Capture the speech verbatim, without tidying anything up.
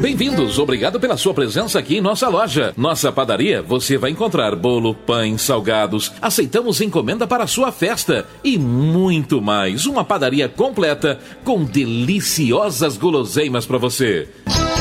Bem-vindos, obrigado pela sua presença aqui em nossa loja. Nossa padaria, você vai encontrar bolo, pães, salgados, aceitamos encomenda para a sua festa e muito mais. Uma padaria completa com deliciosas guloseimas para você.